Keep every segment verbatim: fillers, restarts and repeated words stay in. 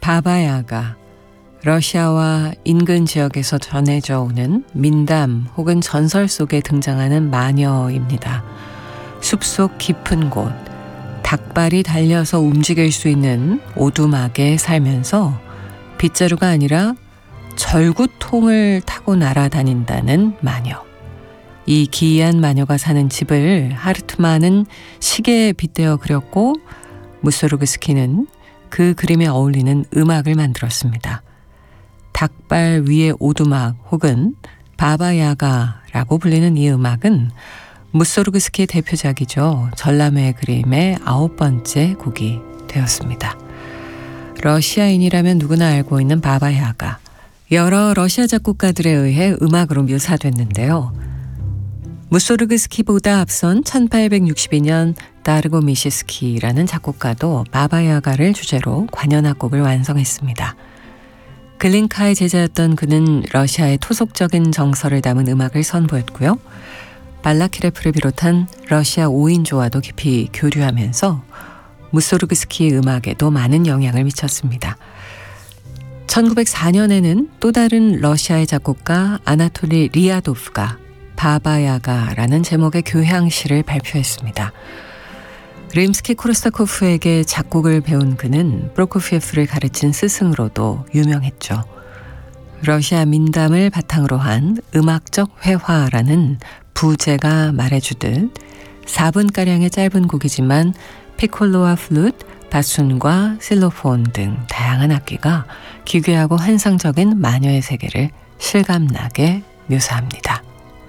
바바야가 러시아와 인근 지역에서 전해져 오는 민담 혹은 전설 속에 등장하는 마녀입니다. 숲속 깊은 곳, 닭발이 달려서 움직일 수 있는 오두막에 살면서 빗자루가 아니라 절구통을 타고 날아다닌다는 마녀. 이 기이한 마녀가 사는 집을 하르트만은 시계에 빗대어 그렸고 무소르그스키는 그 그림에 어울리는 음악을 만들었습니다. 닭발 위의 오두막 혹은 바바야가라고 불리는 이 음악은 무소르그스키의 대표작이죠. 전람회 그림의 아홉 번째 곡이 되었습니다. 러시아인이라면 누구나 알고 있는 바바야가, 여러 러시아 작곡가들에 의해 음악으로 묘사됐는데요. 무소르그스키보다 앞선 천팔백육십이 년 다르고미시스키라는 작곡가도 바바야가를 주제로 관현악곡을 완성했습니다. 글린카의 제자였던 그는 러시아의 토속적인 정서를 담은 음악을 선보였고요. 발라키레프를 비롯한 러시아 오 인조와도 깊이 교류하면서 무소르그스키의 음악에도 많은 영향을 미쳤습니다. 천구백사 년에는 또 다른 러시아의 작곡가 아나톨리 리아도프가 바바야가라는 제목의 교향시를 발표했습니다. 림스키-코르스타코프에게 작곡을 배운 그는 프로코피예프를 가르친 스승으로도 유명했죠. 러시아 민담을 바탕으로 한 음악적 회화라는 부제가 말해주듯 사 분가량의 짧은 곡이지만 피콜로와 플루트, 바순과 실로폰 등 다양한 악기가 기괴하고 환상적인 마녀의 세계를 실감나게 묘사합니다.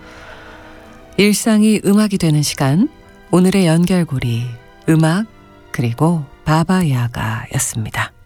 일상이 음악이 되는 시간, 오늘의 연결고리, 음악 그리고 바바야가였습니다.